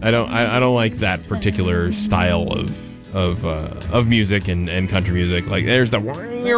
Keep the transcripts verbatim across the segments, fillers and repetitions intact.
I don't. I, I don't like that particular style of of uh, of music and, and country music. Like there's the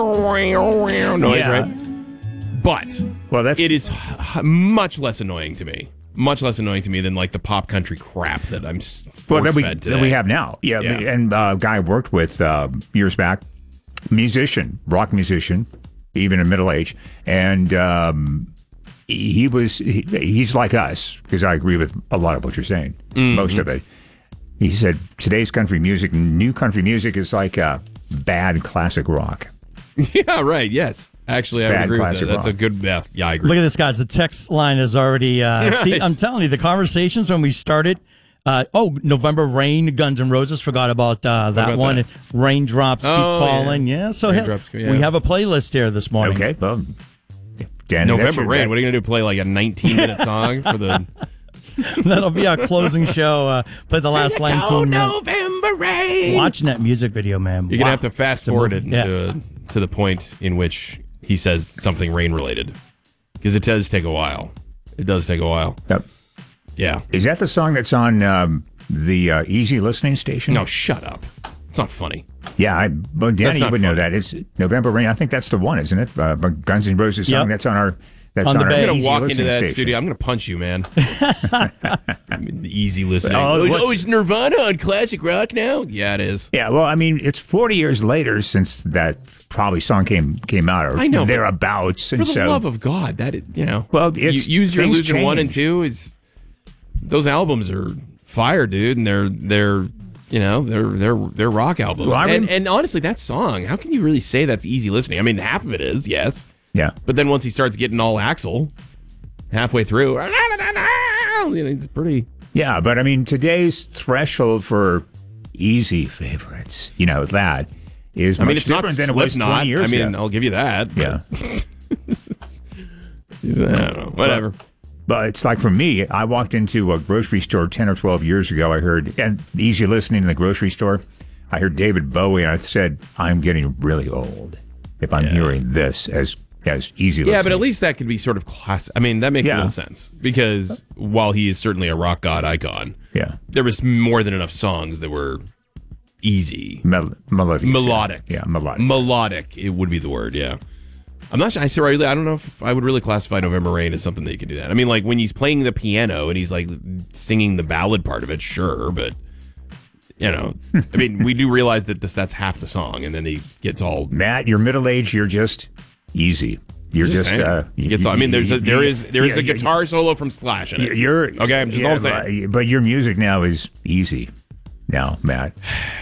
noise, yeah. right? But well, that's it is h- much less annoying to me. Much less annoying to me than like the pop country crap that I'm force well, that we, fed today. that we have now. Yeah, Yeah. and a uh, guy I worked with uh, years back, musician, rock musician, even in middle age, and um, he was he, he's like us because I agree with a lot of what you're saying, mm-hmm. most of it. He said today's country music, new country music, is like a bad classic rock. Yeah, right. Yes. Actually, I would agree with that. That's a good, yeah, yeah, I agree. Look at this, guys. The text line is already, uh, see, I'm telling you, the conversations when we started, uh, oh, November Rain, Guns N' Roses, forgot about uh, that about one. that? Raindrops keep Oh, falling. Yeah, yeah. so Raindrops, he- yeah. we have a playlist here this morning. Okay, well, Danny, November Rain. What are you going to do? Play like a nineteen minute song for the... That'll be our closing show. Uh, play the last nineteen minutes. November Rain. Watching that music video, man. You're going to Wow. have to fast forward it Yeah. to, to the point in which he says something rain related. Because it does take a while. It does take a while. Yep. Yeah. Is that the song that's on um, the uh, Easy Listening Station? No, shut up. It's not funny. Yeah, I, well, Danny, you not would know funny. that. It's November Rain. I think that's the one, isn't it? Uh, Guns N' Roses song. Yep. That's on our. That's On on, the our Bay. I'm going Easy to walk into Listening that station. studio. I'm going to punch you, man. I mean, easy listening. Oh, Oh, is, what's- oh, is Nirvana on classic rock now? Yeah, it is. Yeah, well, I mean, it's forty years later since that probably song came came out, or I know, but thereabouts, and For the so love of God, that is, you know. Well, it's- you, use your things loser one and change. two is those albums are fire, dude, and they're they're you know they're they're they're rock albums. Well, I and, rem- and honestly, that song, how can you really say that's easy listening? I mean, half of it is, yes, yeah. but then once he starts getting all Axl halfway through, you know, it's pretty. Yeah, but I mean, today's threshold for easy favorites, you know, that is I mean, much it's not different than it was Slipknot. twenty years I mean, ago. I'll give you that. Yeah. I don't know, whatever. But it's like for me, I walked into a grocery store ten or twelve years ago. I heard, and easy listening in the grocery store, I heard David Bowie, and I said, I'm getting really old if I'm Yeah. hearing this as as easy listening. Yeah, but at least that could be sort of class. I mean, that makes a Yeah. little sense because while he is certainly a rock god icon, Yeah. there was more than enough songs that were easy, Mel- melodies, yeah. melodic. Yeah, melodic. Melodic, it would be the word. Yeah, I'm not sure. I sure I really, I don't know if I would really classify November Rain as something that you can do that. I mean, like when he's playing the piano and he's like singing the ballad part of it, sure, but. You know, I mean, we do realize that this that's half the song, and then he gets all Matt, you're middle aged. You're just easy. You're Just just. saying. uh, He gets all- I mean, there's a, there is there is yeah, a guitar solo from Slash in it. You're Okay, I'm just all I'm yeah, saying. But, but your music now is easy. Now, Matt.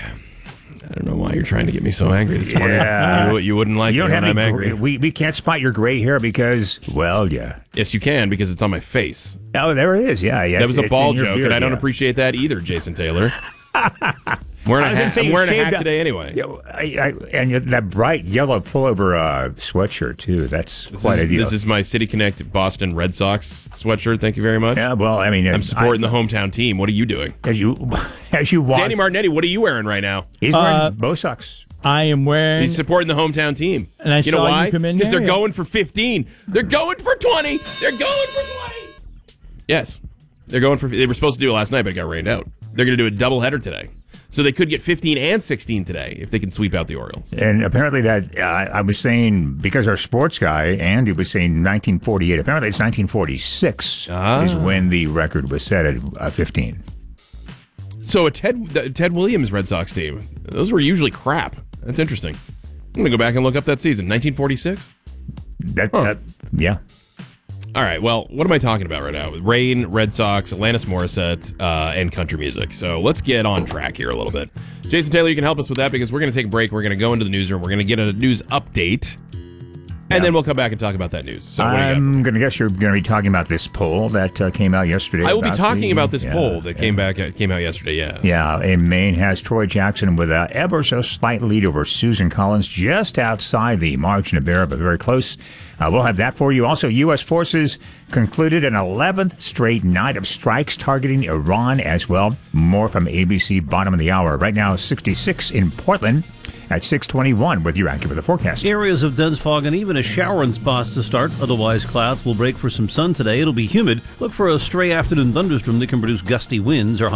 I don't know why you're trying to get me so angry this morning. Yeah. You, you wouldn't like You it don't when have I'm any. angry. Gray, we we can't spot your gray hair because, well, yeah. Yes, you can because it's on my face. Oh, there it is. Yeah, yeah. That was it's- a it's ball in your joke, beard, and I don't yeah. appreciate that either, Jason Taylor. I'm wearing I a was gonna hat, say I'm you wearing a shaved hat up- today anyway. Yeah, I, I, and you- that bright yellow pullover uh, sweatshirt too. That's This quite is, a deal. this is my City Connect Boston Red Sox sweatshirt. Thank you very much. yeah. Well, I mean, I'm supporting the hometown team. What are you doing? as you as you walk. Danny Martinetti, what are you wearing right now? He's wearing Uh, both socks. I am wearing. He's supporting the hometown team. And I you know saw you why? come in Because there, they're yeah. going for fifteen. They're going for twenty. They're going for twenty. Yes. They're going for. They were supposed to do it last night, but it got rained out. They're going to do a doubleheader today. So they could get fifteen and sixteen today if they can sweep out the Orioles. And apparently that uh, I was saying because our sports guy Andy was saying nineteen forty-eight. Apparently it's nineteen forty-six Ah. is when the record was set at uh, fifteen. So a Ted the Ted Williams Red Sox team. Those were usually crap. That's interesting. I'm going to go back and look up that season. nineteen forty-six? That, Huh. that yeah. All right, well, what am I talking about right now? Rain, Red Sox, Alanis Morissette, uh, and country music. So let's get on track here a little bit. Jason Taylor, you can help us with that because we're going to take a break. We're going to go into the newsroom. We're going to get a news update, and then we'll come back and talk about that news. So what do you got? I'm going to guess you're going to be talking about this poll that uh, came out yesterday. I will be about talking the- about this yeah, poll that yeah. came back uh, came out yesterday. Yeah. Yeah, in Maine has Troy Jackson with a ever so slight lead over Susan Collins, just outside the margin of error, but very close. Uh, we'll have that for you. Also, U S forces concluded an eleventh straight night of strikes targeting Iran as well. More from A B C bottom of the hour. Right now, sixty-six in Portland at six twenty-one with your accurate forecast. Areas of dense fog and even a shower in spots to start. Otherwise, clouds will break for some sun today. It'll be humid. Look for a stray afternoon thunderstorm that can produce gusty winds or